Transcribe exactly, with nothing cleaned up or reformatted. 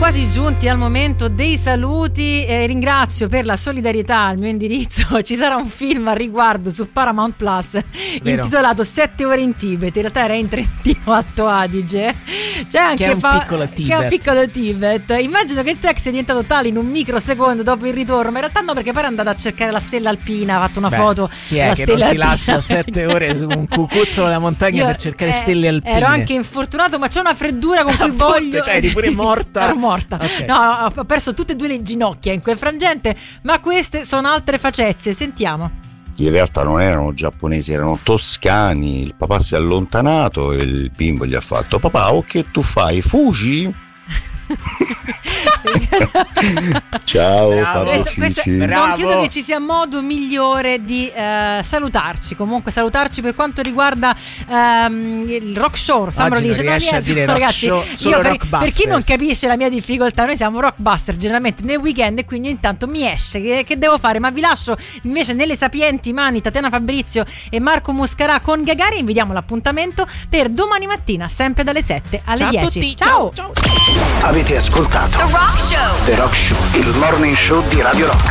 quasi giunti al momento dei saluti e ringrazio per la solidarietà al mio indirizzo. Ci sarà un film al riguardo su Paramount Plus Vero. intitolato Sette ore in Tibet. In realtà era in Trentino Alto Adige. C'è anche che è un fa- piccolo Tibet. Che è un piccolo Tibet. Immagino che il tuo ex sia diventato tale in un microsecondo dopo il ritorno, ma in realtà no, perché poi è andato a cercare la stella alpina, ha fatto una Beh, foto. Chi è la che stella non ti alpina. lascia sette ore su un cucuzzolo della montagna Io, per cercare eh, stelle alpine? Ero anche infortunato, ma c'è una freddura con cui Appunto, voglio. cioè eri pure morta. Ero morta. Okay. No, ho perso tutte e due le ginocchia in quel frangente, ma queste sono altre facezie. Sentiamo. In realtà non erano giapponesi, erano toscani. Il papà si è allontanato e il bimbo gli ha fatto: papà, o che tu fai? Fugi? Ciao, questo, questo, non Bravo. credo che ci sia modo migliore di eh, salutarci. Comunque salutarci per quanto riguarda ehm, il rock show. Oggi non riesce a dire rock ragazzi, show, solo io per, Rockbusters. per chi non capisce la mia difficoltà, noi siamo Rockbuster generalmente nel weekend e quindi intanto mi esce che, che devo fare, ma vi lascio invece nelle sapienti mani Tatiana Fabrizio e Marco Muscarà con Gagarin. Vi diamo l'appuntamento per domani mattina sempre dalle sette alle Ciao dieci. a tutti, ciao, ciao. Avete ascoltato The Rock Show. The Rock Show, il morning show di Radio Rock.